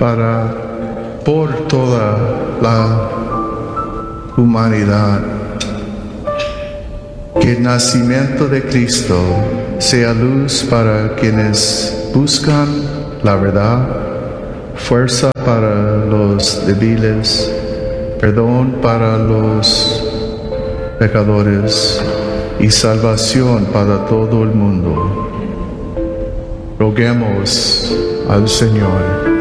por toda la humanidad. Que el nacimiento de Cristo sea luz para quienes buscan la verdad, fuerza para los débiles, perdón para los pecadores y salvación para todo el mundo. Roguemos al Señor.